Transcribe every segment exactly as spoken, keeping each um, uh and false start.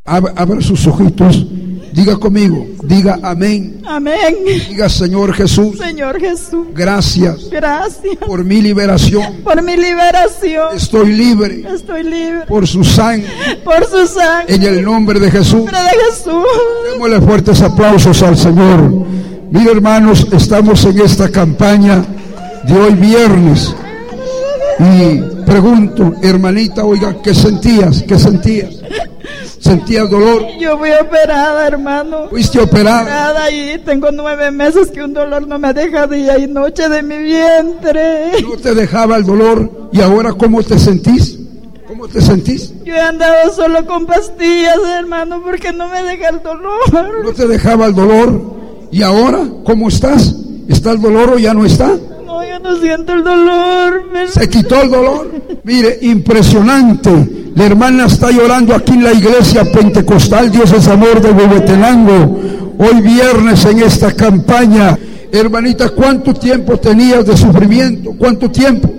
Abra, abra sus ojitos. Diga conmigo, diga amén. Amén. Diga Señor Jesús. Señor Jesús. Gracias. Gracias. Por mi liberación. Por mi liberación. Estoy libre. Estoy libre. Por su sangre. Por su sangre. En el nombre de Jesús. En el nombre de Jesús. Démosle fuertes aplausos al Señor. Mira, hermanos, estamos en esta campaña de hoy viernes. Y pregunto, hermanita, oiga, ¿qué sentías? ¿Qué sentías? ¿Sentías dolor? Yo fui operada, hermano. ¿Fuiste operada? Operada y tengo nueve meses que un dolor no me deja día y noche de mi vientre. No te dejaba el dolor. ¿Y ahora cómo te sentís? ¿Cómo te sentís? Yo he andado solo con pastillas, hermano, porque no me deja el dolor. No te dejaba el dolor. ¿Y ahora cómo estás? ¿Está el dolor o ya no está? No, yo no siento el dolor. Me... Se quitó el dolor. Mire, impresionante. La hermana está llorando aquí en la iglesia pentecostal Dios es Amor de Huehuetenango. Hoy viernes en esta campaña. Hermanita, ¿cuánto tiempo tenías de sufrimiento? ¿Cuánto tiempo?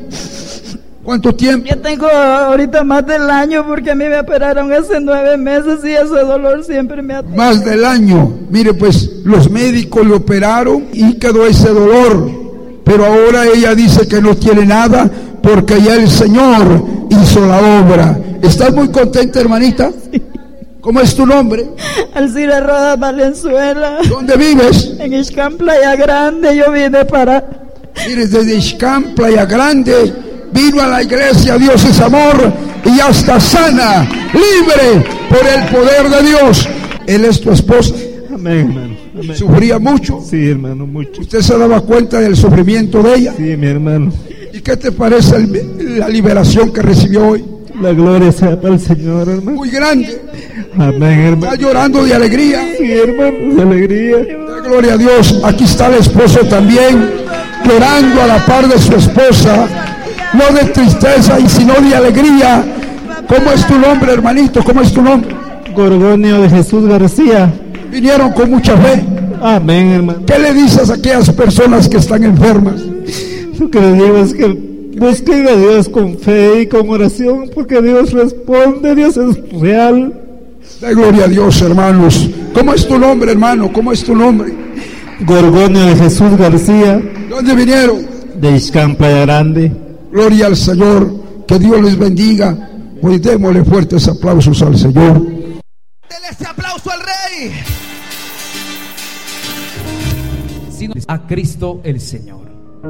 ¿Cuánto tiempo? Yo tengo ahorita más del año porque a mí me operaron hace nueve meses y ese dolor siempre me ha... Más del año. Mire, pues los médicos le operaron y quedó ese dolor. Pero ahora ella dice que no tiene nada porque ya el Señor hizo la obra. ¿Estás muy contenta, hermanita? Sí. ¿Cómo es tu nombre? Alcira Rodas Valenzuela. ¿Dónde vives? En Ixcán, Playa Grande. Yo vine para... Mire, desde Ixcán, Playa Grande, vino a la iglesia Dios es Amor y ya está sana, libre por el poder de Dios. Él es tu esposa. Amén, hermano. Amén. ¿Sufría mucho? Sí, hermano, mucho. ¿Usted se daba cuenta del sufrimiento de ella? Sí, mi hermano. ¿Y qué te parece el, la liberación que recibió hoy? La gloria sea para el Señor, hermano. Muy grande. Amén, hermano. Está llorando de alegría. Sí, hermano, de alegría. Da gloria a Dios. Aquí está el esposo también, llorando a la par de su esposa. No de tristeza y sino de alegría. ¿Cómo es tu nombre, hermanito? ¿Cómo es tu nombre? Gorgonio de Jesús García. Vinieron con mucha fe. Amén, hermano. ¿Qué le dices a aquellas personas que están enfermas? Lo que les digo es que busquen a Dios con fe y con oración, porque Dios responde, Dios es real. Da gloria a Dios, hermanos. ¿Cómo es tu nombre, hermano? ¿Cómo es tu nombre? Gorgonio de Jesús García. ¿Dónde vinieron? De Ixcán, Playa Grande. Gloria al Señor. Que Dios les bendiga. Pues démosle fuertes aplausos al Señor. Dele ese aplauso al Rey. Sino a Cristo el Señor.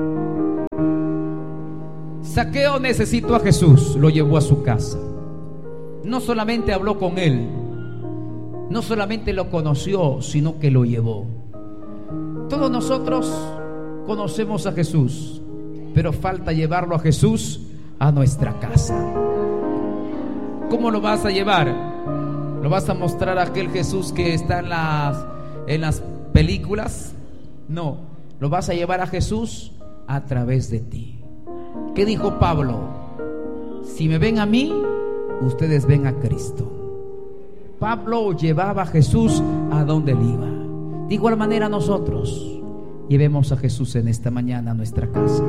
Zaqueo necesitó a Jesús, lo llevó a su casa. No solamente habló con él, no solamente lo conoció, sino que lo llevó. Todos nosotros conocemos a Jesús, pero falta llevarlo a Jesús a nuestra casa. ¿Cómo lo vas a llevar? ¿Lo vas a mostrar a aquel Jesús que está en las, en las películas? No, lo vas a llevar a Jesús a través de ti. ¿Qué dijo Pablo? Si me ven a mí, ustedes ven a Cristo. Pablo llevaba a Jesús a donde él iba. De igual manera nosotros llevemos a Jesús en esta mañana a nuestra casa.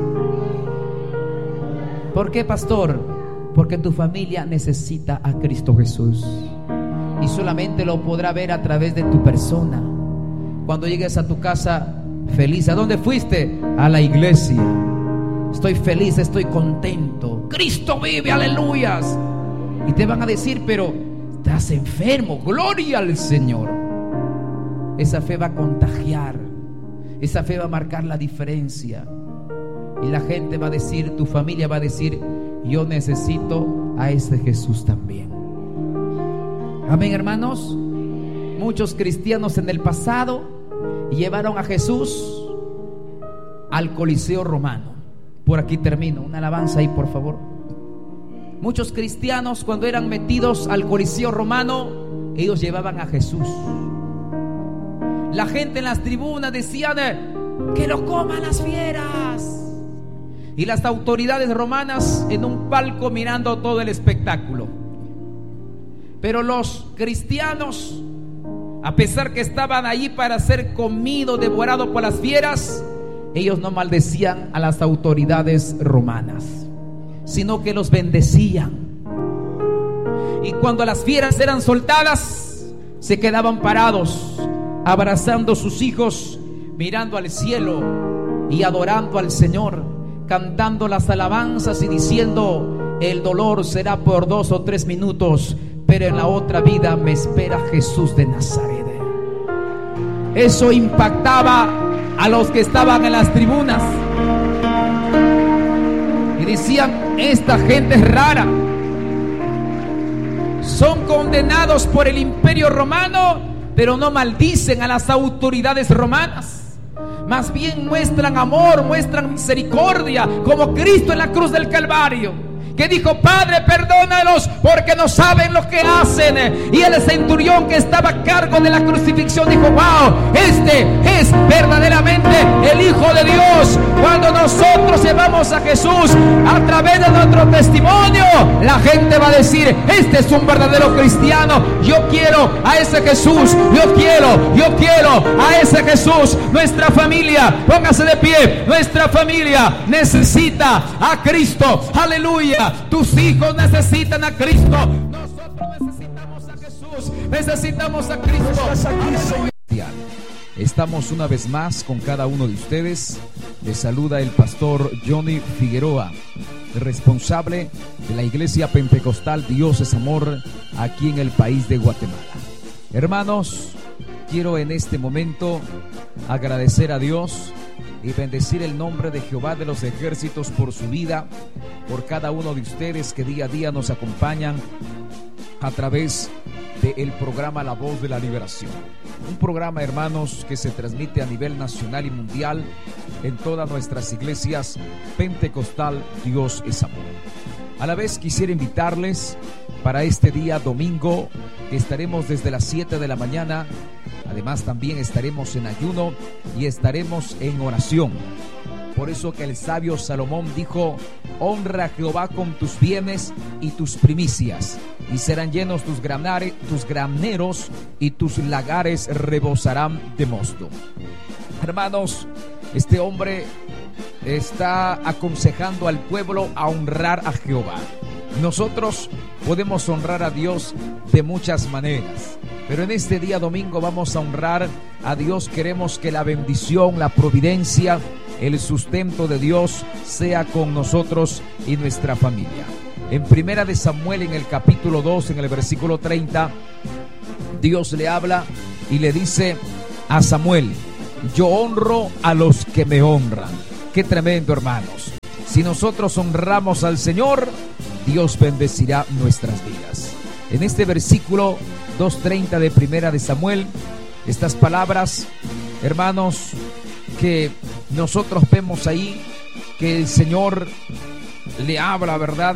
¿Por qué, pastor? Porque tu familia necesita a Cristo Jesús y solamente lo podrá ver a través de tu persona. Cuando llegues a tu casa feliz, ¿a dónde fuiste? A la iglesia. Estoy feliz, estoy contento. Cristo vive, aleluyas. Y te van a decir, pero estás enfermo. Gloria al Señor. Esa fe va a contagiar. Esa fe va a marcar la diferencia. Y la gente va a decir, tu familia va a decir, yo necesito a ese Jesús también. Amén, hermanos. Muchos cristianos en el pasado llevaron a Jesús al Coliseo Romano. Por aquí termino, una alabanza ahí, por favor. Muchos cristianos, cuando eran metidos al Coliseo Romano, ellos llevaban a Jesús. La gente en las tribunas decían, que lo coman las fieras. Y las autoridades romanas en un palco mirando todo el espectáculo. Pero los cristianos, a pesar que estaban allí para ser comido, devorado por las fieras, ellos no maldecían a las autoridades romanas, sino que los bendecían. Y cuando las fieras eran soltadas, se quedaban parados, abrazando a sus hijos, mirando al cielo y adorando al Señor, cantando las alabanzas y diciendo: el dolor será por dos o tres minutos, pero en la otra vida me espera Jesús de Nazaret. Eso impactaba a los que estaban en las tribunas y decían: esta gente es rara, son condenados por el Imperio Romano, pero no maldicen a las autoridades romanas, más bien muestran amor, muestran misericordia, como Cristo en la cruz del Calvario, que dijo: Padre, perdónalos porque no saben lo que hacen. Y el centurión que estaba a cargo de la crucifixión dijo: wow, este es verdaderamente el Hijo de Dios. Cuando nosotros llevamos a Jesús a través de nuestro testimonio, la gente va a decir: este es un verdadero cristiano. Yo quiero a ese Jesús, yo quiero, yo quiero a ese Jesús. Nuestra familia, póngase de pie, nuestra familia necesita a Cristo. Aleluya. Tus hijos necesitan a Cristo. Nosotros necesitamos a Jesús. Necesitamos a Cristo. Estamos una vez más con cada uno de ustedes. Les saluda el pastor Johnny Figueroa, responsable de la Iglesia Pentecostal Dios es Amor aquí en el país de Guatemala. Hermanos, quiero en este momento agradecer a Dios y bendecir el nombre de Jehová de los ejércitos por su vida, por cada uno de ustedes que día a día nos acompañan a través del programa La Voz de la Liberación. Un programa, hermanos, que se transmite a nivel nacional y mundial en todas nuestras iglesias pentecostal Dios es Amor. A la vez quisiera invitarles para este día domingo, que estaremos desde las siete de la mañana. Además también estaremos en ayuno y estaremos en oración. Por eso que el sabio Salomón dijo: honra a Jehová con tus bienes y tus primicias, y serán llenos tus, granare, tus graneros, y tus lagares rebosarán de mosto. Hermanos, este hombre está aconsejando al pueblo a honrar a Jehová. Nosotros podemos honrar a Dios de muchas maneras, pero en este día domingo vamos a honrar a Dios. Queremos que la bendición, la providencia, el sustento de Dios sea con nosotros y nuestra familia. En Primera de Samuel, en el capítulo dos, en el versículo treinta, Dios le habla y le dice a Samuel: yo honro a los que me honran. Qué tremendo, hermanos. Si nosotros honramos al Señor, Dios bendecirá nuestras vidas. En este versículo dos treinta de Primera de Samuel, estas palabras, hermanos, que nosotros vemos ahí, que el Señor le habla, ¿verdad?,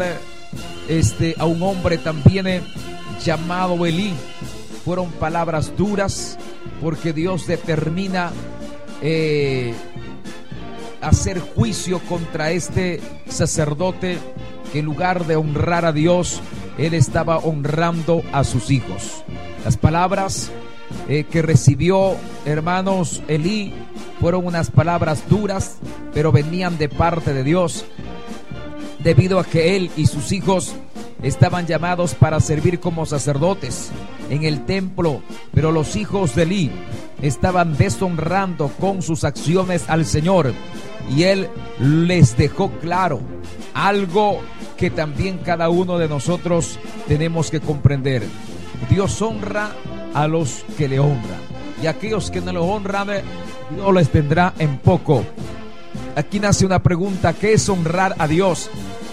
este, a un hombre también eh, llamado Elí. Fueron palabras duras, porque Dios determina eh, hacer juicio contra este sacerdote, que en lugar de honrar a Dios, él estaba honrando a sus hijos. Las palabras eh, que recibió, hermanos, Elí, fueron unas palabras duras, pero venían de parte de Dios, debido a que él y sus hijos estaban llamados para servir como sacerdotes en el templo, pero los hijos de Elí estaban deshonrando con sus acciones al Señor, y él les dejó claro algo que también cada uno de nosotros tenemos que comprender. Dios honra a los que le honran, y aquellos que no lo honran, Dios les tendrá en poco. Aquí nace una pregunta: ¿qué es honrar a Dios?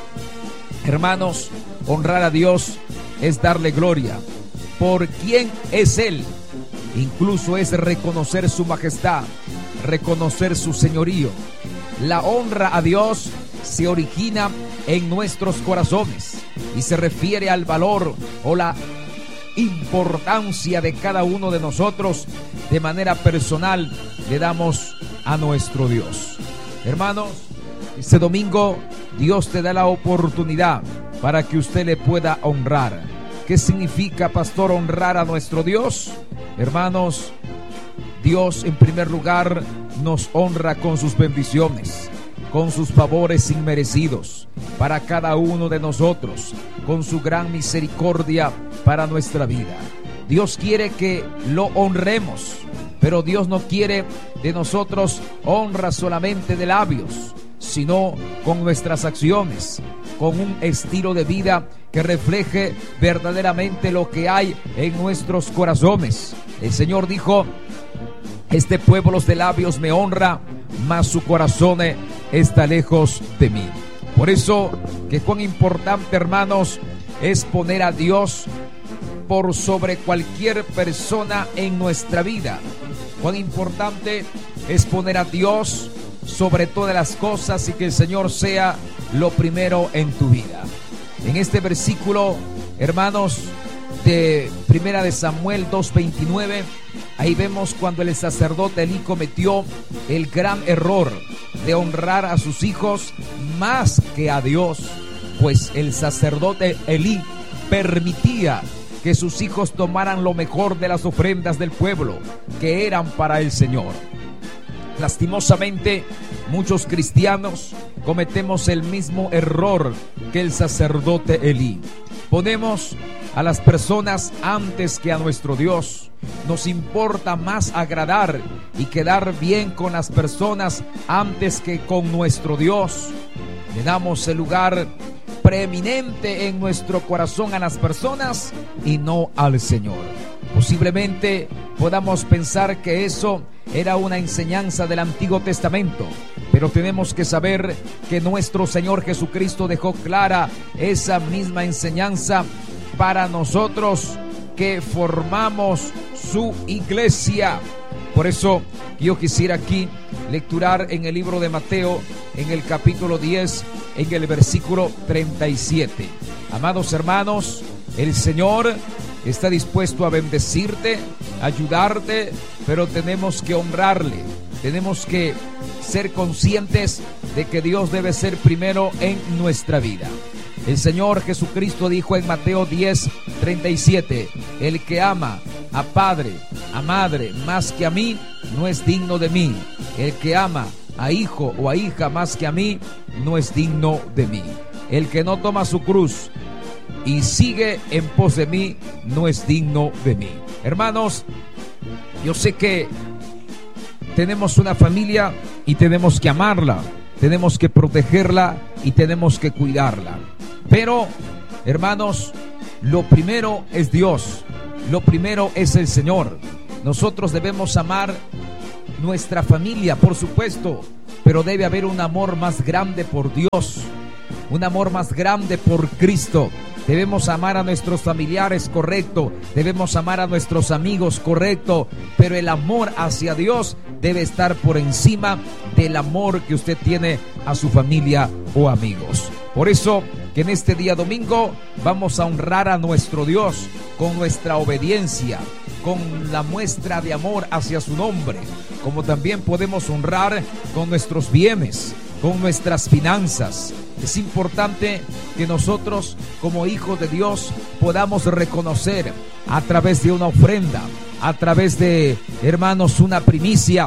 Hermanos, honrar a Dios es darle gloria por quién es Él. Incluso es reconocer su majestad, reconocer su señorío. La honra a Dios se origina en nuestros corazones y se refiere al valor o la importancia de cada uno de nosotros. De manera personal le damos a nuestro Dios. Hermanos, este domingo Dios te da la oportunidad para que usted le pueda honrar. ¿Qué significa, pastor, honrar a nuestro Dios? Hermanos, Dios en primer lugar nos honra con sus bendiciones, con sus favores inmerecidos para cada uno de nosotros, con su gran misericordia para nuestra vida. Dios quiere que lo honremos, pero Dios no quiere de nosotros honra solamente de labios, sino con nuestras acciones, con un estilo de vida que refleje verdaderamente lo que hay en nuestros corazones. El Señor dijo: este pueblo de labios me honra, mas su corazón está lejos de mí. Por eso, que cuán importante, hermanos, es poner a Dios por sobre cualquier persona en nuestra vida. Cuán importante es poner a Dios sobre todas las cosas y que el Señor sea lo primero en tu vida. En este versículo, hermanos, de Primera de Samuel dos veintinueve, ahí vemos cuando el sacerdote Elí cometió el gran error de honrar a sus hijos más que a Dios, pues el sacerdote Elí permitía que sus hijos tomaran lo mejor de las ofrendas del pueblo, que eran para el Señor. Lastimosamente, muchos cristianos cometemos el mismo error que el sacerdote Elí. Ponemos a las personas antes que a nuestro Dios. Nos importa más agradar y quedar bien con las personas antes que con nuestro Dios. Le damos el lugar preeminente en nuestro corazón a las personas y no al Señor. Posiblemente podamos pensar que eso era una enseñanza del Antiguo Testamento, pero tenemos que saber que nuestro Señor Jesucristo dejó clara esa misma enseñanza para nosotros que formamos su iglesia. Por eso yo quisiera aquí lecturar en el libro de Mateo, en el capítulo diez, en el versículo treinta y siete. Amados hermanos, el Señor está dispuesto a bendecirte, ayudarte, pero tenemos que honrarle. Tenemos que ser conscientes de que Dios debe ser primero en nuestra vida. El Señor Jesucristo dijo en Mateo diez, treinta y siete: el que ama a padre, a madre más que a mí, no es digno de mí. El que ama a hijo o a hija más que a mí, no es digno de mí. El que no toma su cruz y sigue en pos de mí, no es digno de mí. Hermanos, yo sé que tenemos una familia y tenemos que amarla, tenemos que protegerla y tenemos que cuidarla. Pero, hermanos, lo primero es Dios, lo primero es el Señor. Nosotros debemos amar nuestra familia, por supuesto, pero debe haber un amor más grande por Dios, un amor más grande por Cristo. Debemos amar a nuestros familiares, correcto. Debemos amar a nuestros amigos, correcto. Pero el amor hacia Dios debe estar por encima del amor que usted tiene a su familia o amigos. Por eso que en este día domingo vamos a honrar a nuestro Dios con nuestra obediencia, con la muestra de amor hacia su nombre, como también podemos honrar con nuestros bienes, con nuestras finanzas. Es importante que nosotros, como hijos de Dios, podamos reconocer a través de una ofrenda, a través de, hermanos, una primicia,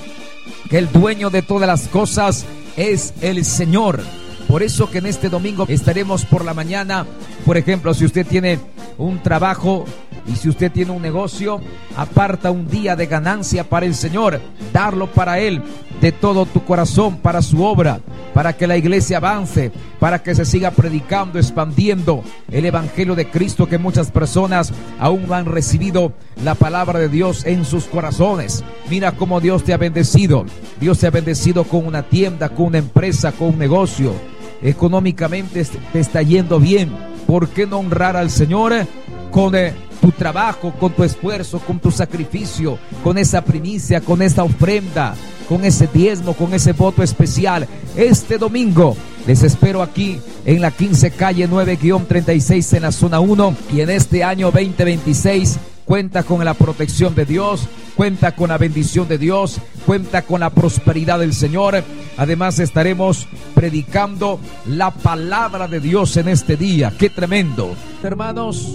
que el dueño de todas las cosas es el Señor. Por eso que en este domingo estaremos por la mañana. Por ejemplo, si usted tiene un trabajo y si usted tiene un negocio, aparta un día de ganancia para el Señor, darlo para Él de todo tu corazón, para su obra, para que la iglesia avance, para que se siga predicando, expandiendo el evangelio de Cristo, que muchas personas aún no han recibido la palabra de Dios en sus corazones. Mira cómo Dios te ha bendecido. Dios te ha bendecido con una tienda, con una empresa, con un negocio. Económicamente te está yendo bien. ¿Por qué no honrar al Señor con eh, tu trabajo, con tu esfuerzo, con tu sacrificio, con esa primicia, con esa ofrenda, con ese diezmo, con ese voto especial? Este domingo les espero aquí en la quince calle nueve treinta y seis en la zona uno, y en este año veinte veintiséis cuenta con la protección de Dios, cuenta con la bendición de Dios, cuenta con la prosperidad del Señor. Además estaremos predicando la palabra de Dios en este día. ¡Qué tremendo! Hermanos,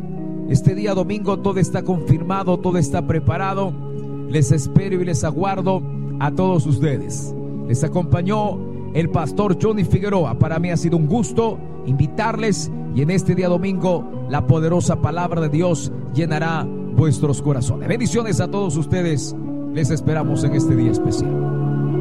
este día domingo todo está confirmado, todo está preparado. Les espero y les aguardo a todos ustedes. Les acompañó el pastor Johnny Figueroa. Para mí ha sido un gusto invitarles Y en este día domingo, la poderosa palabra de Dios llenará vuestros corazones. Bendiciones a todos ustedes. Les esperamos en este día especial.